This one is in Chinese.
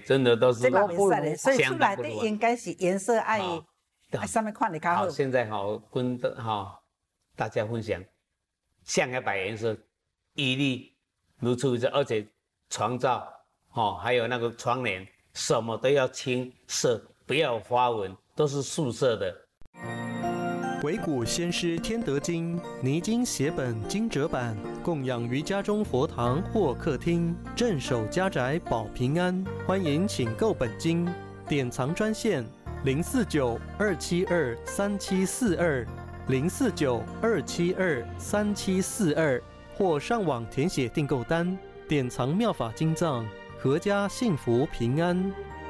真的都是这嘛袂使咧，所以厝内底相当不如应该是颜色爱什么款的较好。 好，现在好跟大家分享，象牙白颜色，屹立如出一辙，而且床罩还有那个窗帘，什么都要青色，不要有花纹，都是素色的。 惟古先师天德经泥金写本精折版，供养于家中佛堂或客厅，镇守家宅保平安。欢迎请购本经，典藏专线049-272-3742，049-272-3742，或上网填写订购单，典藏妙法经藏，阖家幸福平安。